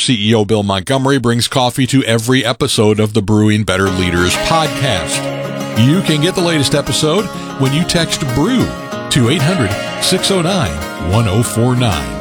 CEO Bill Montgomery brings coffee to every episode of the Brewing Better Leaders podcast. You can get the latest episode when you text BREW to 800-609-1049.